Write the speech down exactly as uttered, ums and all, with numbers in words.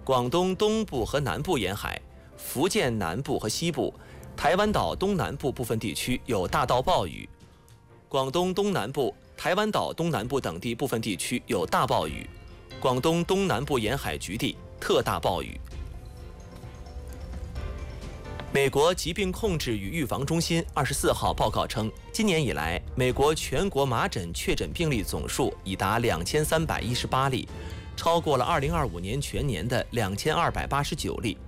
广东东部和南部沿海、福建南部和西部、台湾岛东南部部分地区有大到暴雨。广东东南部、台湾岛东南部等地部分地区有大暴雨，广东东南部沿海局地特大暴雨。美国疾病控制与预防中心二十四号报告称，今年以来，美国全国麻疹确诊病例总数已达两千三百一十八例，超过了二零二五年全年的两千二百八十九例。